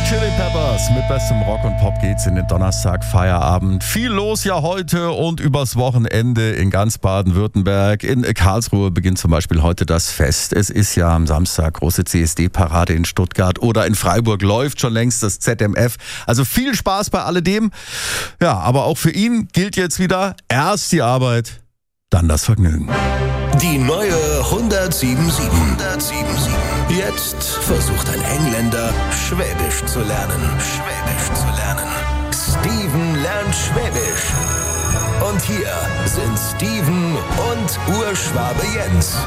Chili Peppers mit bestem Rock und Pop geht's in den Donnerstag Feierabend. Viel los ja heute und übers Wochenende in ganz Baden-Württemberg. In Karlsruhe beginnt zum Beispiel heute das Fest. Es ist ja am Samstag große CSD-Parade in Stuttgart oder in Freiburg läuft schon längst das ZMF. Also viel Spaß bei alledem. Ja, aber auch für ihn gilt jetzt wieder erst die Arbeit, dann das Vergnügen. Die neue 107.7. Jetzt versucht ein Engländer, Schwäbisch zu lernen. Steven lernt Schwäbisch. Und hier sind Steven und Urschwabe Jens.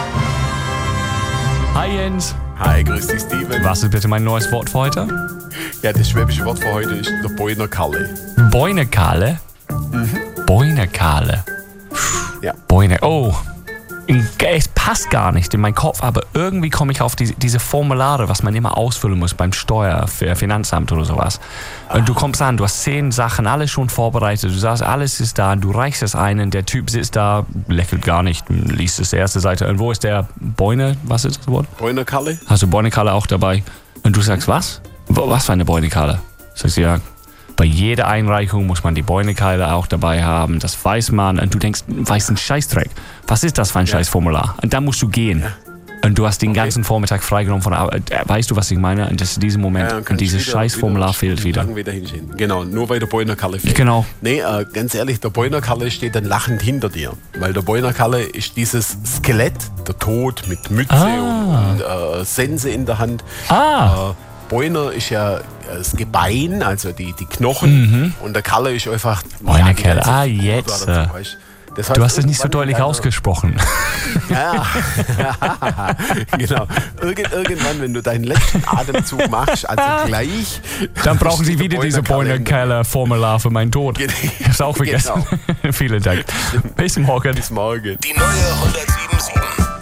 Hi Jens. Hi, grüß dich Steven. Was ist bitte mein neues Wort für heute? Ja, das schwäbische Wort für heute ist der Boinerkalle. Boinekalle? Boinekalle. Ja. Oh. Es passt gar nicht in meinen Kopf, aber irgendwie komme ich auf diese Formulare, was man immer ausfüllen muss beim Finanzamt oder sowas. Und du kommst an, du hast 10 Sachen, alles schon vorbereitet, du sagst, alles ist da, du reichst es ein, der Typ sitzt da, lächelt gar nicht, liest das erste Seite. Und wo ist der was ist das Wort? Boinerkalle. Hast du Boinekalle auch dabei? Und du sagst, was? Was für eine Boinekalle? Sagst du, ja, bei jeder Einreichung muss man die Boinekalle auch dabei haben, das weiß man. Und du denkst, weißt einen Scheißdreck. Was ist das für ein Scheißformular? Und dann musst du gehen. Ja. Und du hast den ganzen Vormittag freigenommen von der Arbeit. Weißt du, was ich meine? Und das ist dieser Moment. Und dieses Scheißformular fehlt wieder. Genau, nur weil der Boinerkalle fehlt. Genau. Nee, ganz ehrlich, der Boinerkalle steht dann lachend hinter dir. Weil der Boinerkalle ist dieses Skelett, der Tod mit Mütze und Sense in der Hand. Boiner ist ja das Gebein, also die Knochen. Und der Kalle ist einfach... Boinerkalle, jetzt. Das heißt, du hast es nicht so deutlich ausgesprochen. Ja, genau. Irgendwann, wenn du deinen letzten Atemzug machst, also gleich... Dann brauchen sie wieder diese Boinerkalle-Formular für meinen Tod. Ich hab's auch vergessen. Genau. Vielen Dank. Bis morgen. Die neue 107.7.